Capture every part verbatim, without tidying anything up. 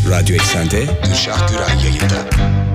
Radyo Eksen'de Gülşah Güray yayında.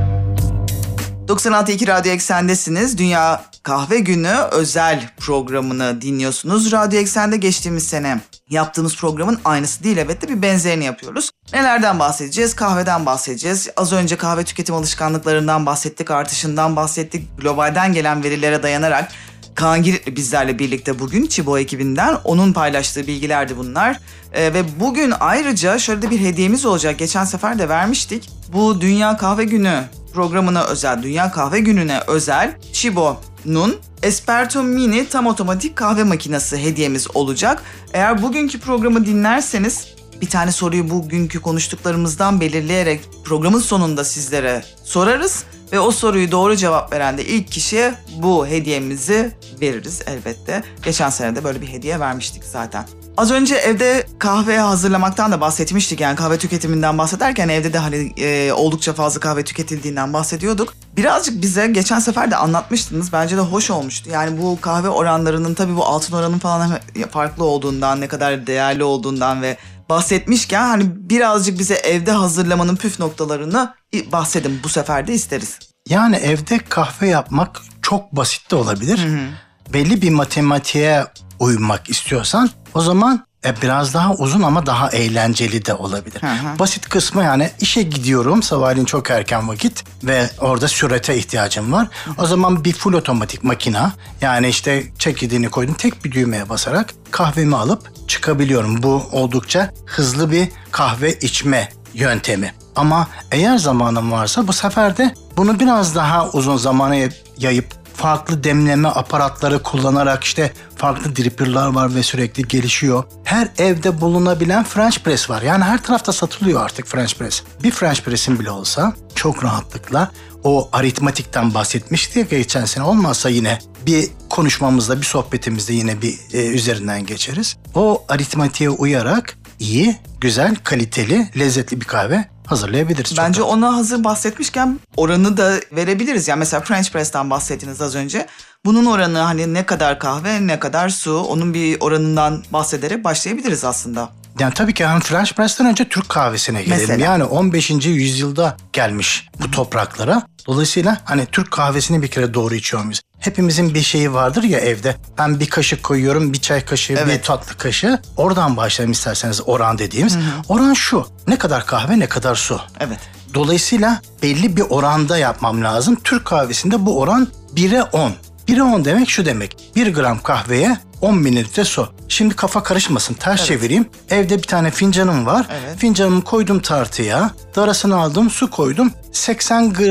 doksan altı nokta iki Radyo Eksen'desiniz. Dünya Kahve Günü özel programını dinliyorsunuz. Radyo Eksen'de geçtiğimiz sene yaptığımız programın aynısı değil, elbette bir benzerini yapıyoruz. Nelerden bahsedeceğiz? Kahveden bahsedeceğiz. Az önce kahve tüketim alışkanlıklarından bahsettik, artışından bahsettik. Globalden gelen verilere dayanarak Kaan Giritli bizlerle birlikte bugün Çibo ekibinden. Onun paylaştığı bilgilerdi bunlar. Ee, ve bugün ayrıca şöyle de bir hediyemiz olacak. Geçen sefer de vermiştik. Bu Dünya Kahve Günü programına özel, Dünya Kahve Günü'ne özel Çibo'nun Espresso Mini tam otomatik kahve makinesi hediyemiz olacak. Eğer bugünkü programı dinlerseniz bir tane soruyu bugünkü konuştuklarımızdan belirleyerek programın sonunda sizlere sorarız. Ve o soruyu doğru cevap veren de ilk kişiye bu hediyemizi veririz elbette. Geçen sene de böyle bir hediye vermiştik zaten. Az önce evde kahve hazırlamaktan da bahsetmiştik. Yani kahve tüketiminden bahsederken evde de hani e, oldukça fazla kahve tüketildiğinden bahsediyorduk. Birazcık bize geçen sefer de anlatmıştınız. Bence de hoş olmuştu. Yani bu kahve oranlarının tabii bu altın oranının falan farklı olduğundan, ne kadar değerli olduğundan ve bahsetmişken hani birazcık bize evde hazırlamanın püf noktalarını bahsedin. Bu sefer de isteriz. Yani evde kahve yapmak çok basit de olabilir. Hı hı. Belli bir matematiğe uymak istiyorsan o zaman e, biraz daha uzun ama daha eğlenceli de olabilir. Hı hı. Basit kısmı yani işe gidiyorum sabahleyin çok erken vakit ve orada sürete ihtiyacım var. Hı hı. O zaman bir full otomatik makina, yani işte çekirdeğini koydum, tek bir düğmeye basarak kahvemi alıp çıkabiliyorum. Bu oldukça hızlı bir kahve içme yöntemi. Ama eğer zamanım varsa bu sefer de bunu biraz daha uzun zamana yayıp farklı demleme aparatları kullanarak, işte farklı dripper'lar var ve sürekli gelişiyor. Her evde bulunabilen French press var. Yani her tarafta satılıyor artık French press. Bir French press'in bile olsa çok rahatlıkla o aritmatikten bahsetmişti ya geçen sene, olmazsa yine bir konuşmamızda, bir sohbetimizde yine bir e, üzerinden geçeriz. O aritmatiğe uyarak iyi, güzel, kaliteli, lezzetli bir kahve hazırlayabiliriz. Bence ona hazır bahsetmişken oranı da verebiliriz. Yani mesela French Press'ten bahsettiniz az önce. Bunun oranı hani ne kadar kahve, ne kadar su, onun bir oranından bahsederek başlayabiliriz aslında. Yani tabii ki hem French Press'ten önce Türk kahvesine gelelim. Mesela? Yani on beşinci yüzyılda gelmiş bu topraklara. Dolayısıyla hani Türk kahvesini bir kere doğru içiyor muyuz? Hepimizin bir şeyi vardır ya evde. Ben bir kaşık koyuyorum, bir çay kaşığı, evet, bir tatlı kaşığı. Oradan başlayalım isterseniz, oran dediğimiz. Hı hı. Oran şu: ne kadar kahve, ne kadar su. Evet. Dolayısıyla belli bir oranda yapmam lazım. Türk kahvesinde bu oran bire on. bire on demek şu demek: bir gram kahveye on mililitre su. Şimdi kafa karışmasın, ters evet. çevireyim. Evde bir tane fincanım var. Evet. Fincanımı koydum tartıya. Darasını aldım, su koydum. seksen gram